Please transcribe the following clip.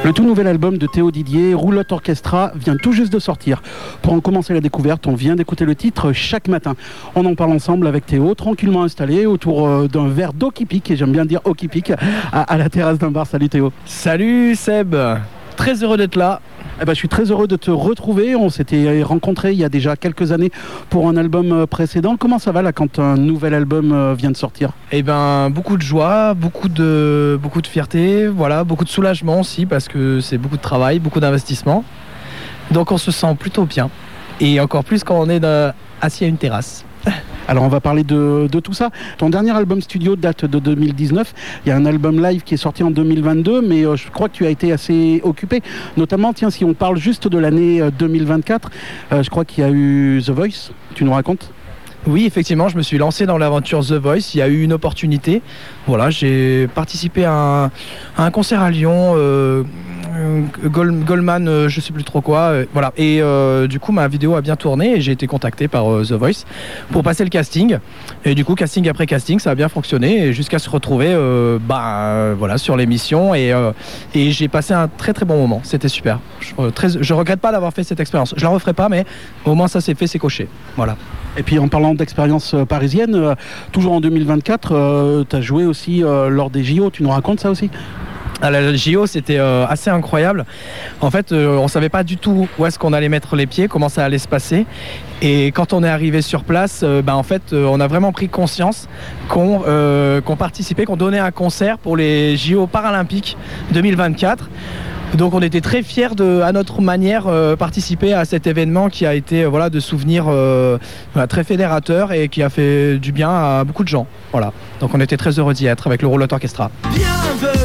Le tout nouvel album de Théo Didier, Roulotte Orchestra, vient tout juste de sortir. Pour en commencer la découverte, on vient d'écouter le titre Chaque matin. On en parle ensemble avec Théo, tranquillement installé autour d'un verre d'eau qui pique, et j'aime bien dire eau qui pique, à la terrasse d'un bar. Salut Théo. Salut Seb, très heureux d'être là. Eh ben, je suis très heureux de te retrouver. On s'était rencontrés il y a déjà quelques années pour un album précédent. Comment ça va là quand un nouvel album vient de sortir ? Eh ben, beaucoup de joie, beaucoup de fierté, voilà, beaucoup de soulagement aussi parce que c'est beaucoup de travail, beaucoup d'investissement. Donc on se sent plutôt bien. Et encore plus quand on est assis à une terrasse. Alors on va parler de tout ça. Ton dernier album studio date de 2019. Il y a un album live qui est sorti en 2022, mais je crois que tu as été assez occupé. Notamment, tiens, si on parle juste de l'année 2024, je crois qu'il y a eu The Voice. Tu nous racontes ? Oui, effectivement, je me suis lancé dans l'aventure The Voice. Il y a eu une opportunité. Voilà, j'ai participé à un concert à Lyon. Goldman, je sais plus trop quoi, voilà. Et du coup, ma vidéo a bien tourné et j'ai été contacté par The Voice pour passer le casting. Et du coup, casting après casting, ça a bien fonctionné et jusqu'à se retrouver, voilà, sur l'émission. Et j'ai passé un très très bon moment. C'était super. Je regrette pas d'avoir fait cette expérience. Je la referai pas, mais au moins ça s'est fait, c'est coché. Voilà. Et puis en parlant d'expérience parisienne, toujours en 2024, tu as joué aussi lors des JO. Tu nous racontes ça aussi ? À la JO, c'était assez incroyable. En fait, on savait pas du tout où est-ce qu'on allait mettre les pieds, comment ça allait se passer. Et quand on est arrivé sur place, en fait, on a vraiment pris conscience qu'on participait, qu'on donnait un concert pour les JO paralympiques 2024. Donc on était très fiers à notre manière participer à cet événement qui a été de souvenirs très fédérateur et qui a fait du bien à beaucoup de gens. Voilà. Donc on était très heureux d'y être avec le Roulotte Orchestra.